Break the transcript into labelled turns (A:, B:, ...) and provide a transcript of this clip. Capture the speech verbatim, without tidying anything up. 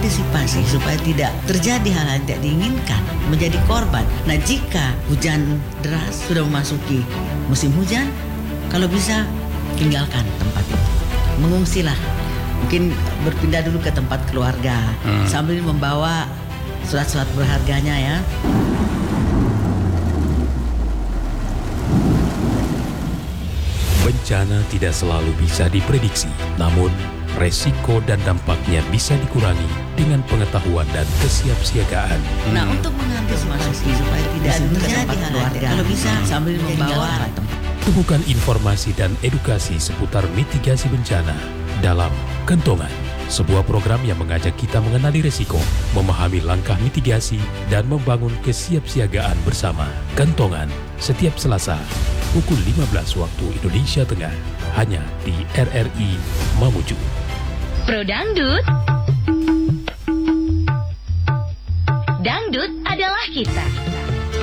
A: mengantisipasi supaya tidak terjadi hal-hal yang tidak diinginkan, menjadi korban. Nah, jika hujan deras sudah memasuki musim hujan, kalau bisa tinggalkan tempat itu, mengungsilah, mungkin berpindah dulu ke tempat keluarga hmm. sambil membawa surat-surat berharganya ya.
B: Bencana tidak selalu bisa diprediksi, namun resiko dan dampaknya bisa dikurangi dengan pengetahuan dan kesiapsiagaan.
A: Nah, hmm. untuk mengantisipasi supaya tidak terjadi keluarga, kalau bisa sambil membawa tempat.
B: Temukan informasi dan edukasi seputar mitigasi bencana dalam Kentongan, sebuah program yang mengajak kita mengenali resiko, memahami langkah mitigasi, dan membangun kesiapsiagaan bersama. Kentongan, setiap Selasa, pukul lima belas waktu Indonesia Tengah, hanya di R R I Mamuju.
C: Pro Dangdut. Dangdut adalah kita.